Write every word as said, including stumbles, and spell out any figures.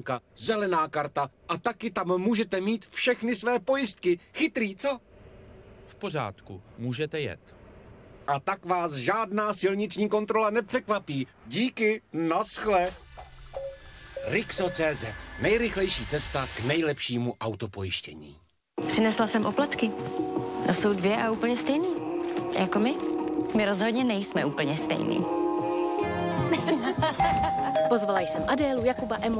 banka, zelená karta a taky tam můžete mít všechny své pojistky. Chytrý, co? V pořádku, můžete jet. A tak vás žádná silniční kontrola nepřekvapí. Díky, naschle. Rixo tečka cé zet. Nejrychlejší cesta k nejlepšímu autopojištění. Přinesla jsem oplatky. To jsou dvě a úplně stejný. Jako my. My rozhodně nejsme úplně stejný. Pozvala jsem Adélu, Jakuba, Emu